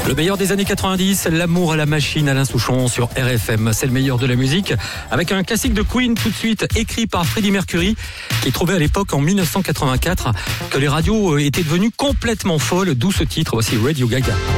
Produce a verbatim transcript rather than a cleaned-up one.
Le meilleur des années quatre-vingt-dix, l'amour à la machine, Alain Souchon sur R F M. C'est le meilleur de la musique avec un classique de Queen tout de suite, écrit par Freddie Mercury, qui trouvait à l'époque en dix-neuf cent quatre-vingt-quatre que les radios étaient devenues complètement folles, d'où ce titre, voici Radio Gaga.